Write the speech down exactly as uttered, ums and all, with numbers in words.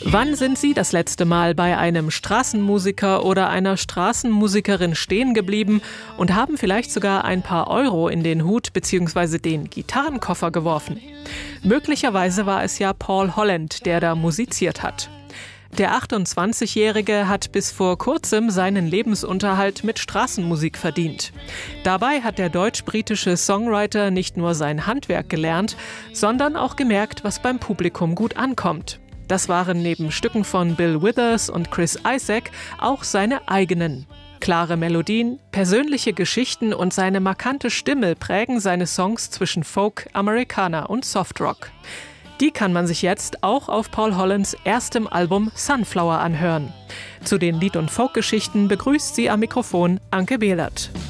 Wann sind Sie das letzte Mal bei einem Straßenmusiker oder einer Straßenmusikerin stehen geblieben und haben vielleicht sogar ein paar Euro in den Hut bzw. den Gitarrenkoffer geworfen? Möglicherweise war es ja Paul Holland, der da musiziert hat. Der achtundzwanzigjährige hat bis vor kurzem seinen Lebensunterhalt mit Straßenmusik verdient. Dabei hat der deutsch-britische Songwriter nicht nur sein Handwerk gelernt, sondern auch gemerkt, was beim Publikum gut ankommt. Das waren neben Stücken von Bill Withers und Chris Isaak auch seine eigenen. Klare Melodien, persönliche Geschichten und seine markante Stimme prägen seine Songs zwischen Folk, Americana und Softrock. Die kann man sich jetzt auch auf Paul Hollands erstem Album Sunflower anhören. Zu den Lied- und Folkgeschichten begrüßt sie am Mikrofon Anke Behlert.